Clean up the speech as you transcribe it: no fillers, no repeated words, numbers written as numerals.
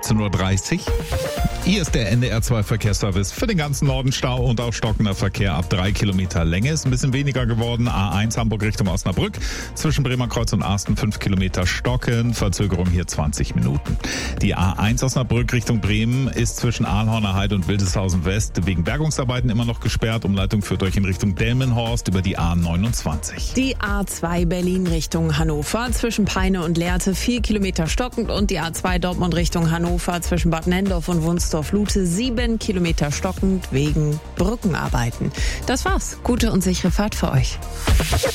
17:30 Uhr. Hier ist der NDR2 Verkehrsservice für den ganzen Norden. Stau und auch stockender Verkehr ab 3 Kilometer Länge. Ist ein bisschen weniger geworden. A1 Hamburg Richtung Osnabrück. Zwischen Bremerkreuz und Asten 5 Kilometer stocken. Verzögerung hier 20 Minuten. Die A1 Osnabrück Richtung Bremen ist zwischen Ahlhorner Heide und Wildeshausen West wegen Bergungsarbeiten immer noch gesperrt. Umleitung führt euch in Richtung Delmenhorst über die A29. Die A2 Berlin Richtung Hannover zwischen Peine und Lehrte 4 Kilometer stockend und die A2 Dortmund Richtung Hannover zwischen Bad Nenndorf und Wunstorf-Lute 7 Kilometer stockend wegen Brückenarbeiten. Das war's. Gute und sichere Fahrt für euch.